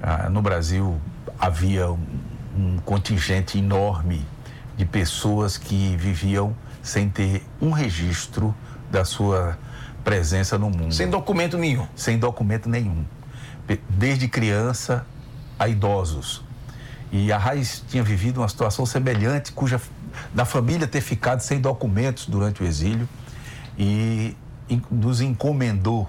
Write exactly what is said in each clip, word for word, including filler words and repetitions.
Ah, no Brasil havia um, um contingente enorme de pessoas que viviam sem ter um registro da sua presença no mundo. Sem documento nenhum. Sem documento nenhum. Desde criança a idosos. E a Raiz tinha vivido uma situação semelhante, cuja da família ter ficado sem documentos durante o exílio e nos encomendou,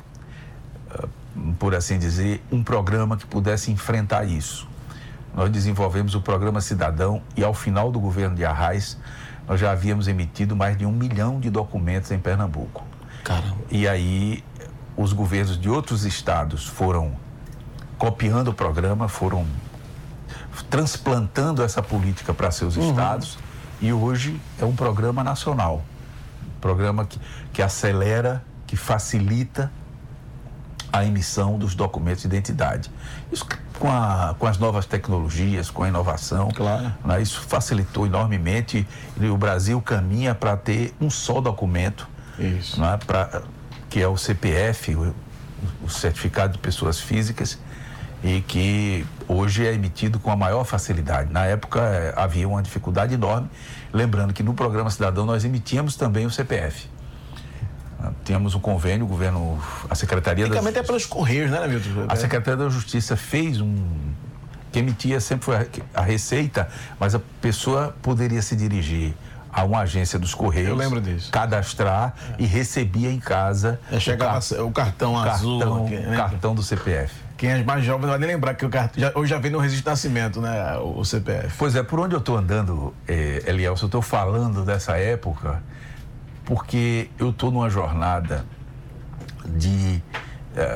por assim dizer, um programa que pudesse enfrentar isso. Nós desenvolvemos o Programa Cidadão e, ao final do governo de Arraes, nós já havíamos emitido mais de um milhão de documentos em Pernambuco. Caramba. E aí os governos de outros estados foram copiando o programa, foram transplantando essa política para seus uhum. estados, e hoje é um programa nacional, programa que, que acelera, que facilita a emissão dos documentos de identidade. Isso com, a, com as novas tecnologias, com a inovação, claro. Né, isso facilitou enormemente, e o Brasil caminha para ter um só documento, isso. Né, pra, que é o C P F, o, o Certificado de Pessoas Físicas, e que hoje é emitido com a maior facilidade. Na época é, havia uma dificuldade enorme, lembrando que no Programa Cidadão nós emitíamos também o C P F. Tínhamos um convênio, o governo, a Secretaria da Justiça... é pelos Correios, né, Milton? A Secretaria da Justiça fez um... que emitia sempre foi a, a Receita, mas a pessoa poderia se dirigir a uma agência dos Correios. Eu lembro disso. Cadastrar é. e recebia em casa... É, chegava o, car o cartão azul. Cartão, aqui, né? cartão do C P F. Quem é mais jovem não vai nem lembrar que o cartão, já, hoje já vem no registro de nascimento, né, o, o C P F. Pois é, por onde eu estou andando, eh, Elielson, eu estou falando dessa época porque eu estou numa jornada de eh,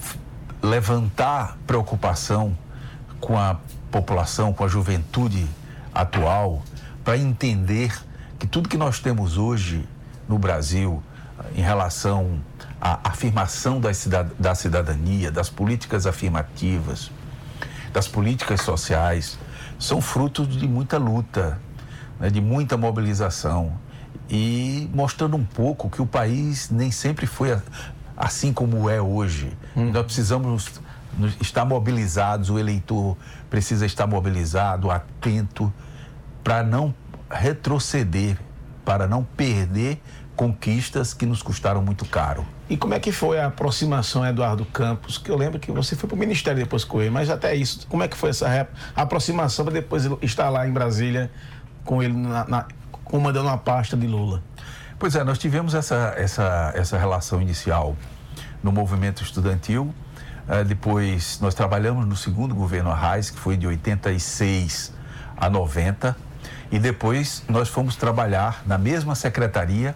levantar preocupação com a população, com a juventude atual, para entender que tudo que nós temos hoje no Brasil em relação à afirmação da, cidad da cidadania, das políticas afirmativas, das políticas sociais, são frutos de muita luta, né, de muita mobilização, e mostrando um pouco que o país nem sempre foi assim como é hoje. Hum. Nós precisamos estar mobilizados, o eleitor precisa estar mobilizado, atento, para não retroceder, para não perder conquistas que nos custaram muito caro. E como é que foi a aproximação, Eduardo Campos? Que eu lembro que você foi para o Ministério depois com ele, mas até isso, como é que foi essa aproximação para depois estar lá em Brasília com ele, na, na, comandando uma pasta de Lula? Pois é, nós tivemos essa, essa, essa relação inicial no movimento estudantil, uh, depois nós trabalhamos no segundo governo Arraes, que foi de oitenta e seis a noventa, e depois nós fomos trabalhar na mesma secretaria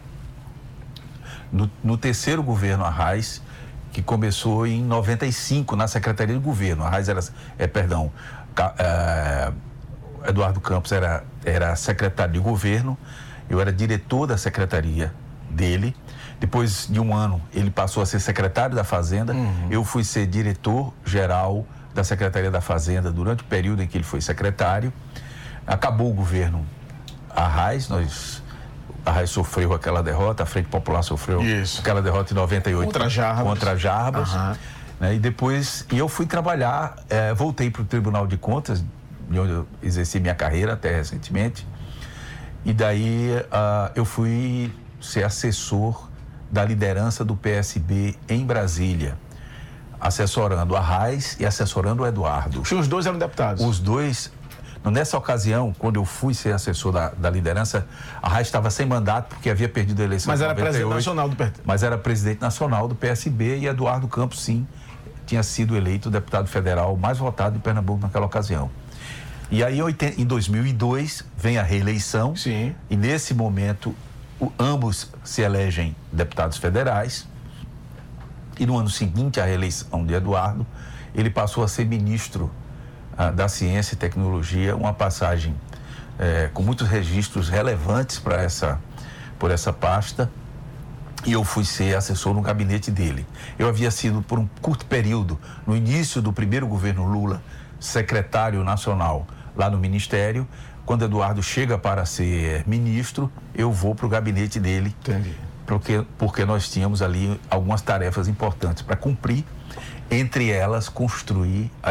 no, no terceiro governo Arraes, que começou em noventa e cinco na Secretaria de Governo. Arraes era, é, perdão, é, Eduardo Campos era, era secretário de Governo, eu era diretor da secretaria dele. Depois de um ano, ele passou a ser secretário da Fazenda, uhum. eu fui ser diretor-geral da Secretaria da Fazenda durante o período em que ele foi secretário. Acabou o governo Arraes, nós... A Arraes sofreu aquela derrota, a Frente Popular sofreu Isso. aquela derrota em noventa e oito contra Jarbas, contra Jarbas uhum. né? E depois e eu fui trabalhar, é, voltei para o Tribunal de Contas, de onde eu exerci minha carreira até recentemente, e daí uh, eu fui ser assessor da liderança do P S B em Brasília, assessorando a Arraes e assessorando o Eduardo. Os dois eram deputados? Os dois. Nessa ocasião, quando eu fui ser assessor da, da liderança, a Arraes estava sem mandato porque havia perdido a eleição. Mas era presidente nacional do P S B. Mas era presidente nacional do P S B, e Eduardo Campos, sim, tinha sido eleito deputado federal mais votado de Pernambuco naquela ocasião. E aí, em dois mil e dois, vem a reeleição. Sim. E nesse momento, o, ambos se elegem deputados federais. E no ano seguinte à reeleição de Eduardo, ele passou a ser ministro da Ciência e Tecnologia, uma passagem é, com muitos registros relevantes para essa, por essa pasta, e eu fui ser assessor no gabinete dele. Eu havia sido, por um curto período, no início do primeiro governo Lula, secretário nacional lá no Ministério. Quando Eduardo chega para ser ministro, eu vou para o gabinete dele. Entendi. Porque, porque nós tínhamos ali algumas tarefas importantes para cumprir, entre elas construir a